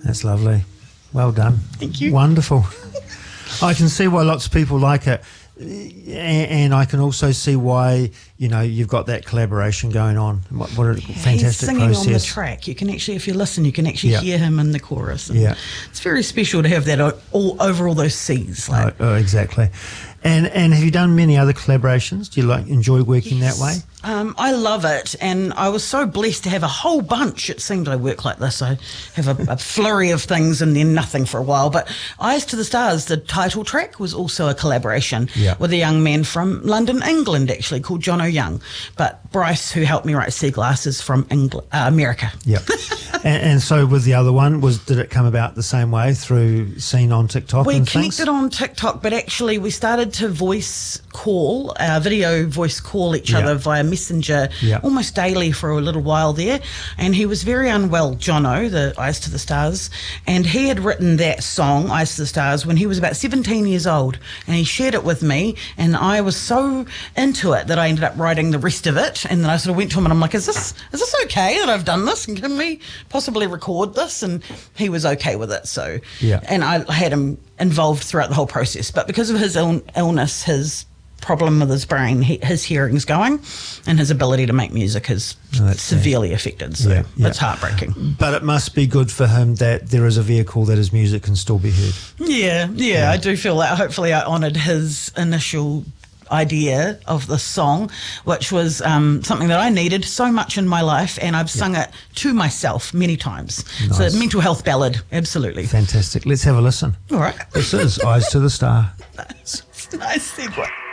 That's lovely. Well done. Thank you. Wonderful. I can see why lots of people like it. And I can also see why, you've got that collaboration going on. What a fantastic he's singing process. on the track. You can actually, if you listen, you can actually hear him in the chorus. And it's very special to have that all over all those C's. Exactly. And have you done many other collaborations? Do you enjoy working that way? I love it, and I was so blessed to have a whole bunch. It seemed I work like this. I have a flurry of things and then nothing for a while. But Eyes to the Stars, the title track, was also a collaboration with a young man from London, England, actually, called Jono Young. But Bryce, who helped me write Sea Glass, is from America. Yeah. and so with the other one, did it come about the same way through seen on TikTok? We and connected on TikTok, but actually we started to video voice call each other via Messenger almost daily for a little while there. And he was very unwell, Jono, the Eyes to the Stars, and he had written that song, Eyes to the Stars, when he was about 17 years old, and he shared it with me, and I was so into it that I ended up writing the rest of it. And then I sort of went to him and I'm like, is this okay that I've done this, and can we possibly record this? And he was okay with it. So and I had him involved throughout the whole process, but because of his illness, his problem with his brain, his hearing's going, and his ability to make music is severely affected. So it's heartbreaking. But it must be good for him that there is a vehicle that his music can still be heard. Yeah, I do feel that. Hopefully I honoured his initial idea of the song, which was something that I needed so much in my life, and I've sung it to myself many times. Nice. So a mental health ballad, absolutely. Fantastic. Let's have a listen. All right. This is Eyes to the Star. Nice segue.